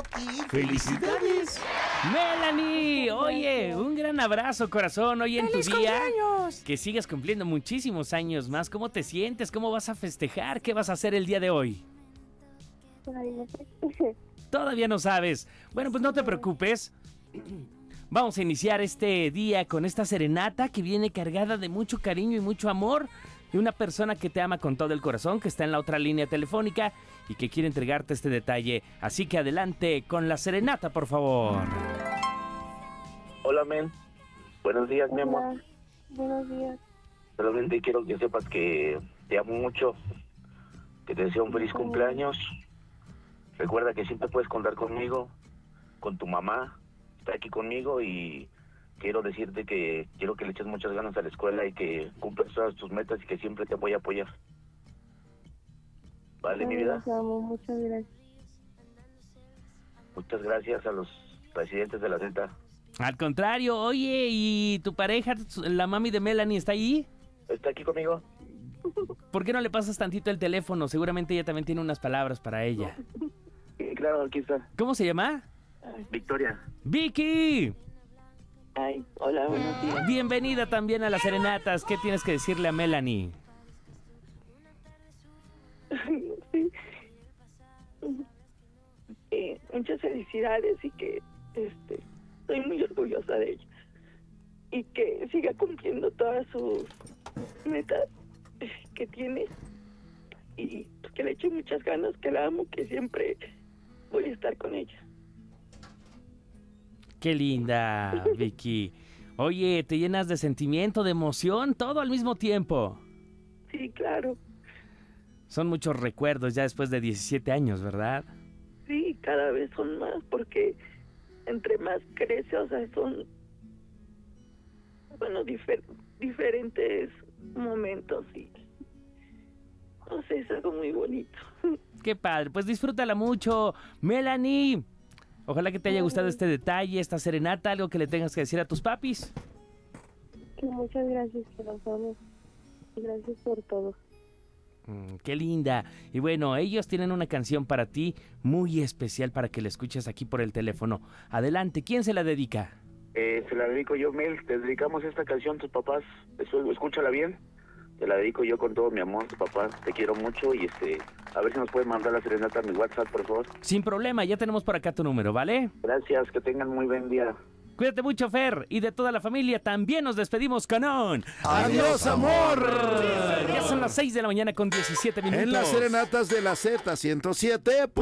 Chucky. ¡Felicidades! Melanie, oye, un gran abrazo, corazón, hoy en tu día. ¡Cumpleaños! Que sigas cumpliendo muchísimos años más. ¿Cómo te sientes? ¿Cómo vas a festejar? ¿Qué vas a hacer el día de hoy? Ay, no sé. Todavía no sabes. Bueno, pues no te preocupes. Vamos a iniciar este día con esta serenata que viene cargada de mucho cariño y mucho amor de una persona que te ama con todo el corazón, que está en la otra línea telefónica y que quiere entregarte este detalle. Así que adelante con la serenata, por favor. Hola, men. Buenos días, mi amor. Hola, buenos días. Realmente quiero que sepas que te amo mucho, que te deseo un feliz cumpleaños. Recuerda que siempre puedes contar conmigo, con tu mamá, está aquí conmigo y quiero decirte que quiero que le eches muchas ganas a la escuela y que cumplas todas tus metas y que siempre te voy a apoyar. ¿Vale, mi vida? Los amo, muchas gracias. Muchas gracias a los residentes de la Z. Al contrario, oye, ¿y tu pareja, la mami de Melanie, está ahí? ¿Está aquí conmigo? ¿Por qué no le pasas tantito el teléfono? Seguramente ella también tiene unas palabras para ella. Sí, claro, aquí está. ¿Cómo se llama? Victoria. ¡Vicky! Ay, hola, buenos días. Bienvenida también a las serenatas. ¿Qué tienes que decirle a Melanie? Sí. Muchas felicidades y que estoy muy orgullosa de ella. Y que siga cumpliendo todas sus metas que tiene. Y que le eche muchas ganas, que la amo, que siempre voy a estar con ella. Qué linda, Vicky. Oye, te llenas de sentimiento, de emoción, todo al mismo tiempo. Sí, claro. Son muchos recuerdos ya después de 17 años, ¿verdad? Sí, cada vez son más porque entre más crece, o sea, son, bueno, diferentes momentos y no sé, es algo muy bonito. Qué padre, pues disfrútala mucho, Melanie. Ojalá que te haya gustado este detalle, esta serenata, algo que le tengas que decir a tus papis. Que muchas gracias, que los amo. Gracias por todo. Qué linda. Y bueno, ellos tienen una canción para ti muy especial para que la escuches aquí por el teléfono. Adelante, ¿quién se la dedica? Se la dedico yo, Mel. Te dedicamos esta canción, tus papás. Escúchala bien. Te la dedico yo con todo mi amor, tus papás. Te quiero mucho y a ver si nos pueden mandar la serenata a mi WhatsApp, por favor. Sin problema, ya tenemos por acá tu número, ¿vale? Gracias, que tengan muy buen día. Cuídate mucho, Fer, y de toda la familia también nos despedimos con un ¡Adiós, amor! Ya son las 6 de la mañana con 17 minutos. En las serenatas de la Z 107.